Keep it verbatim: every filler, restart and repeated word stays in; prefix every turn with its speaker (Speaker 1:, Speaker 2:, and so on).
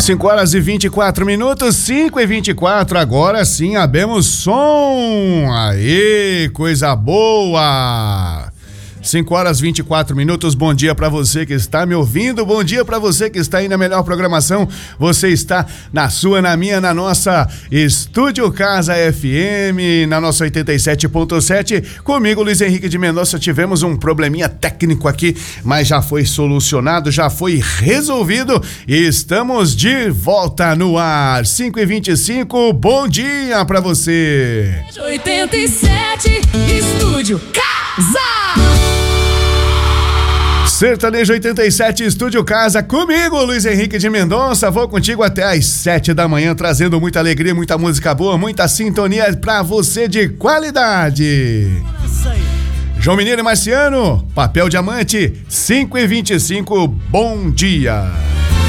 Speaker 1: cinco horas e vinte e quatro minutos, cinco e vinte e quatro, agora sim abemos som. Aê, coisa boa. cinco horas e vinte e quatro minutos, bom dia pra você que está me ouvindo, bom dia pra você que está aí na melhor programação, você está na sua, na minha, na nossa Estúdio Casa F M, na nossa oitenta e sete ponto sete, comigo Luiz Henrique de Mendonça. Tivemos um probleminha técnico aqui, mas já foi solucionado, já foi resolvido e estamos de volta no ar. Cinco e vinte e cinco, bom dia pra você.
Speaker 2: oitenta e sete, Estúdio Casa.
Speaker 1: Sertanejo oitenta e sete, Estúdio Casa, comigo, Luiz Henrique de Mendonça. Vou contigo até às sete da manhã, trazendo muita alegria, muita música boa, muita sintonia pra você de qualidade. João Mineiro e Marciano, Papel Diamante, cinco e vinte e cinco, bom dia.